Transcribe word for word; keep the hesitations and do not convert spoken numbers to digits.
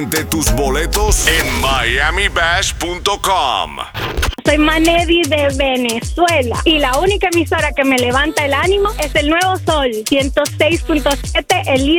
de tus boletos en miami bash punto com. Soy Manedi de Venezuela y la única emisora que me levanta el ánimo es el Nuevo Sol ciento seis punto siete, el líder